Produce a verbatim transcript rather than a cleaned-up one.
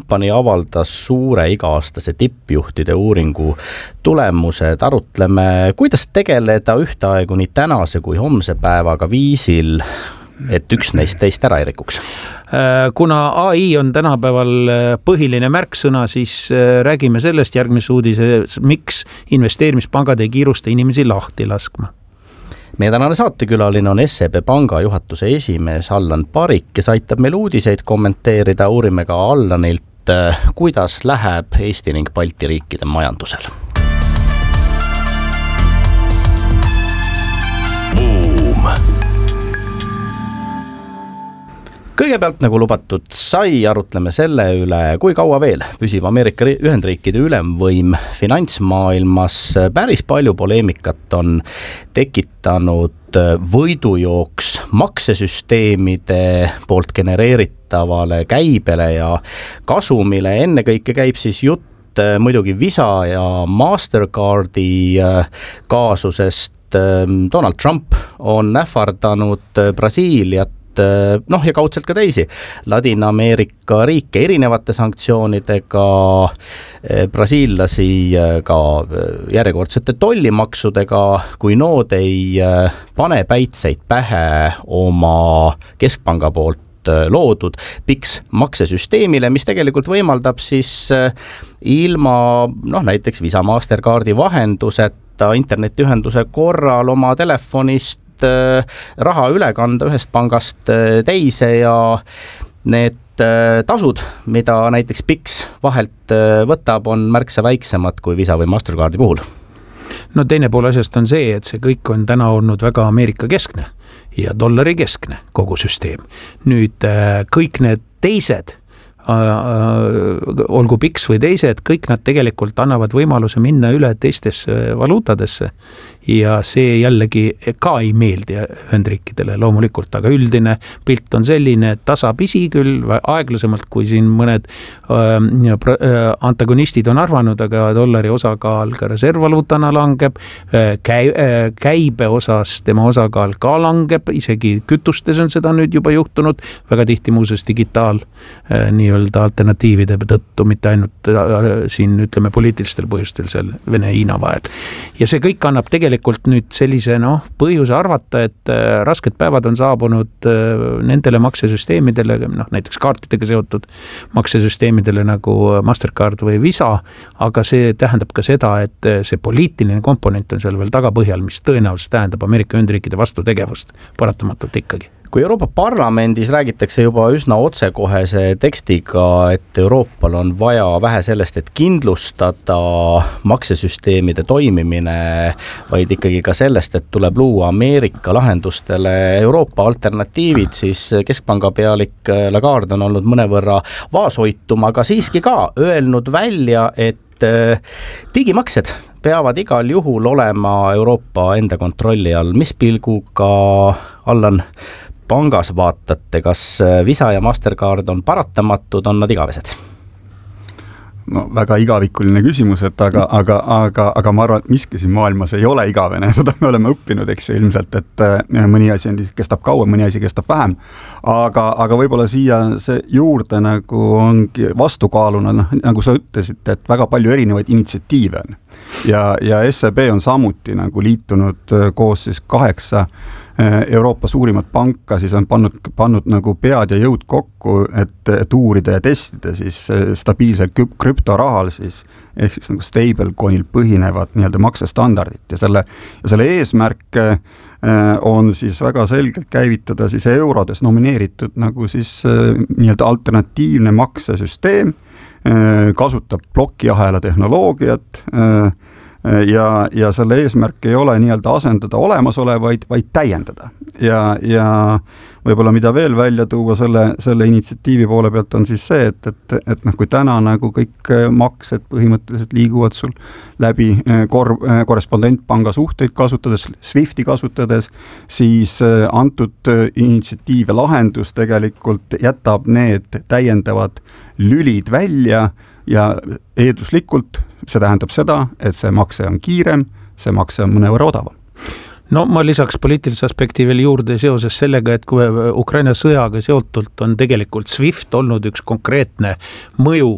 Company avaldas suure iga-aastase tippjuhtide uuringu tulemused. Arutleme, kuidas tegeleda ühtaegu nii tänase kui homse päevaga viisil, et üks neist teist ära ei rikuks. Kuna A I on tänapäeval põhiline märksõna, siis räägime sellest järgmises uudises, miks investeerimispangad ei kiirusta inimesi lahti laskma. Meie tänane saatekülaline on S E B Panga juhatuse esimees Allan Parik, kes aitab meil uudiseid kommenteerida. Uurime ka Allanilt, kuidas läheb Eesti ning Balti riikide majandusel. Boom! Kõigepealt, nagu lubatud sai, arutleme selle üle, kui kaua veel püsib Ameerika Ühendriikide ülemvõim finantsmaailmas. Päris palju poleemikat on tekitanud võidujooks maksesüsteemide poolt genereeritavale käibele ja kasumile. Ennekõike käib siis jutt muidugi Visa ja Mastercardi kaasusest. Donald Trump on ähvardanud Brasiiliat, noh ja kaudselt ka teisi Ladina-Ameerika riike erinevate sanktsioonidega, brasiillasi ka järjekordsete tollimaksudega, kui nood ei pane päitseid pähe oma keskpanga poolt loodud P I X maksesüsteemile, mis tegelikult võimaldab siis ilma noh, näiteks Visa Mastercardi vahenduseta internetiühenduse korral oma telefonist raha üle kanda ühest pangast teise ja need tasud, mida näiteks P I X vahelt võtab, on märksa väiksemad kui Visa või Mastercardi puhul. No teine pool asjast on see, et see kõik on täna olnud väga Ameerika keskne ja dollari keskne kogu süsteem. Nüüd kõik need teised, olgu P I X või teised, kõik nad tegelikult annavad võimaluse minna üle teistesse valuutadesse ja see jällegi ka ei meeldi Ühendriikidele loomulikult, aga üldine pilt on selline, et tasapisi küll aeglasemalt, kui siin mõned äh, antagonistid on arvanud, aga dollari osakaal ka reservvaluutana langeb, käi, käibe osas tema osakaal ka langeb, isegi kütustes on seda nüüd juba juhtunud, väga tihti muuses digitaal äh, nii-öelda alternatiivide tõttu, mitte ainult äh, siin ütleme poliitilistel põhjustel seal Vene-Hiina vahel. Ja see kõik annab tegelikult nüüd sellise noh, põhjuse arvata, et äh, rasked päevad on saabunud äh, nendele maksesüsteemidele, noh, näiteks kaartidega seotud maksesüsteemidele nagu Mastercard või Visa, aga see tähendab ka seda, et see poliitiline komponent on seal veel tagapõhjal, mis tõenäoliselt tähendab Ameerika Ühendriikide vastutegevust paratamatult ikkagi. Kui Euroopa Parlamendis räägitakse juba üsna otsekohese tekstiga, et Euroopal on vaja vähe sellest, et kindlustada maksesüsteemide toimimine, vaid ikkagi ka sellest, et tuleb luua Ameerika lahendustele Euroopa alternatiivid, siis keskpanga pealik Lagarde on olnud mõnevõrra vaoshoitum, aga siiski ka öelnud välja, et digimaksed peavad igal juhul olema Euroopa enda kontrolli all. Mis pilguga, Allan, pangas vaatate, kas Visa ja Mastercard on paratamatud, on nad igavesed? No väga igavikuline küsimus, et aga, aga, aga, aga ma arvan, et miski siin maailmas ei ole igavene, seda me oleme õppinud, eks ilmselt, et mõni asi kestab kauem, mõni asi kestab vähem, aga, aga võib-olla siia see juurde nagu ongi vastukaaluna, noh, nagu sa ütlesid, et väga palju erinevaid initsiatiive on ja, ja S E B on samuti nagu liitunud koos siis kaheksa Euroopa suurimat panka, siis on pannud, pannud nagu pead ja jõud kokku, et, et uurida ja testida siis stabiilselt krüptorahal siis, ehk siis nagu stablecoinil põhinevad nii-öelda maksestandardit ja selle, ja selle eesmärk on siis väga selgelt käivitada siis eurodes nomineeritud nagu siis nii-öelda alternatiivne maksesüsteem, kasutab plokiahela tehnoloogiat ja, ja selle eesmärk ei ole nii-öelda asendada olemasolevaid, vaid täiendada. Ja, ja võib-olla mida veel välja tuua selle, selle initsiatiivi poole pealt on siis see, et, et, et noh, kui täna nagu kõik maksed põhimõtteliselt liiguvad sul läbi kor, korrespondentpanga suhteid kasutades, Swifti kasutades, siis antud initsiatiiv ja lahendus tegelikult jätab need täiendavad lülid välja ja eelduslikult see tähendab seda, et see makse on kiirem, see makse on mõnevõrra odavam. No ma lisaks poliitilise aspekti veel juurde seoses sellega, et kui Ukraina sõjaga seotult on tegelikult Swift olnud üks konkreetne mõju